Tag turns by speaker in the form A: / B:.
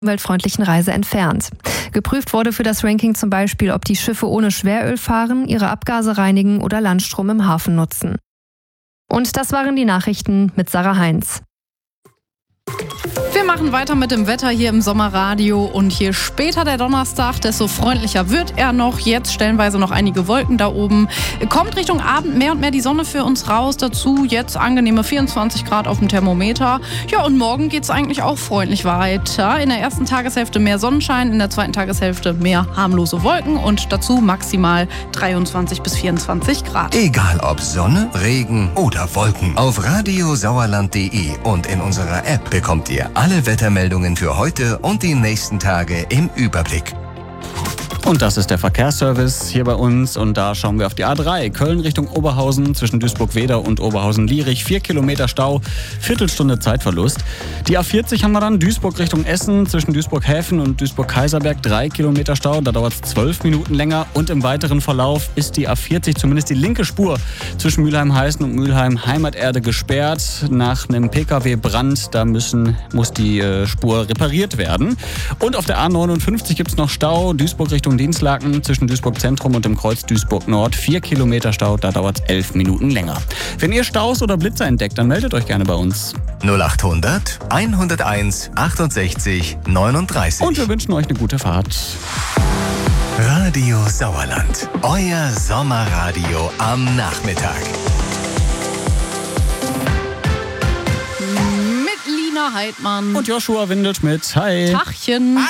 A: umweltfreundlichen Reise entfernt. Geprüft wurde für das Ranking zum Beispiel, ob die Schiffe ohne Schweröl fahren, ihre Abgase reinigen oder Landstrom im Hafen nutzen. Und das waren die Nachrichten mit Sarah Heinz.
B: Wir machen weiter mit dem Wetter hier im Sommerradio und je später der Donnerstag, desto freundlicher wird er noch. Jetzt stellenweise noch einige Wolken da oben. Kommt Richtung Abend mehr und mehr die Sonne für uns raus. Dazu jetzt angenehme 24 Grad auf dem Thermometer. Ja, und morgen geht es eigentlich auch freundlich weiter. In der ersten Tageshälfte mehr Sonnenschein, in der zweiten Tageshälfte mehr harmlose Wolken und dazu maximal 23 bis 24 Grad.
C: Egal ob Sonne, Regen oder Wolken. Auf radiosauerland.de und in unserer App bekommt ihr alle Wettermeldungen für heute und die nächsten Tage im Überblick.
D: Und das ist der Verkehrsservice hier bei uns und da schauen wir auf die A3. Köln Richtung Oberhausen zwischen Duisburg-Wedau und Oberhausen-Lierich. 4 Kilometer Stau, Viertelstunde Zeitverlust. Die A40 haben wir dann, Duisburg Richtung Essen zwischen Duisburg-Häfen und Duisburg-Kaiserberg. 3 Kilometer Stau, da dauert es 12 Minuten länger. Und im weiteren Verlauf ist die A40, zumindest die linke Spur, zwischen Mülheim-Heißen und Mülheim-Heimaterde gesperrt. Nach einem Pkw-Brand, da muss die Spur repariert werden. Und auf der A59 gibt es noch Stau, Duisburg Richtung Dinslaken zwischen Duisburg Zentrum und dem Kreuz Duisburg Nord. 4 Kilometer Stau, da dauert es 11 Minuten länger. Wenn ihr Staus oder Blitzer entdeckt, dann meldet euch gerne bei uns.
C: 0800 101 68 39.
D: Und wir wünschen euch eine gute Fahrt.
C: Radio Sauerland, euer Sommerradio am Nachmittag.
B: Mit Lina Heidmann
D: Und Joshua Windelschmidt. Hi.
B: Tachchen.